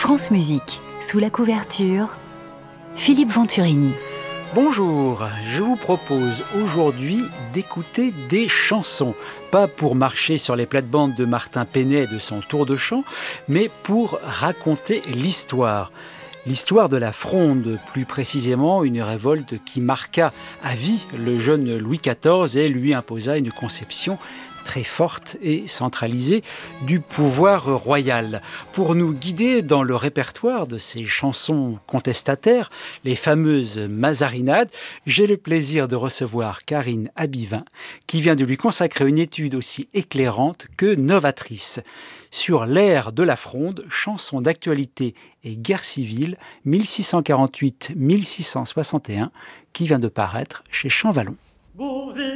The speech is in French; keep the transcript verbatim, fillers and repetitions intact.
France Musique, sous la couverture, Philippe Venturini. Bonjour, je vous propose aujourd'hui d'écouter des chansons, pas pour marcher sur les plates-bandes de Martin Penet et de son tour de chant, mais pour raconter l'histoire. L'histoire de la Fronde, plus précisément une révolte qui marqua à vie le jeune Louis quatorze et lui imposa une conception très forte et centralisée du pouvoir royal. Pour nous guider dans le répertoire de ces chansons contestataires, les fameuses mazarinades, j'ai le plaisir de recevoir Karine Abivin, qui vient de lui consacrer une étude aussi éclairante que novatrice sur l'ère de la Fronde, chansons d'actualité et guerre civile mille six cent quarante-huit à mille six cent soixante et un, qui vient de paraître chez Champvallon.